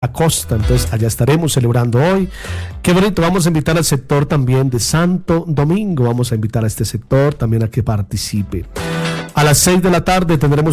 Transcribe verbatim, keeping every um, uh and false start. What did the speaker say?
Acosta, entonces allá estaremos celebrando hoy. Qué bonito, vamos a invitar al sector también de Santo Domingo, vamos a invitar a este sector también a que participe. A las seis de la tarde tendremos